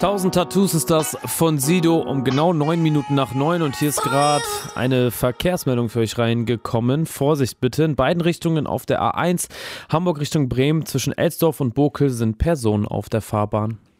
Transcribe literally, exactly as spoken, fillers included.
Tausend Tattoos ist das von Sido um genau neun Minuten nach neun und hier ist gerade eine Verkehrsmeldung für euch reingekommen. Vorsicht bitte, in beiden Richtungen auf der A eins, Hamburg Richtung Bremen, zwischen Elsdorf und Bokel sind Personen auf der Fahrbahn.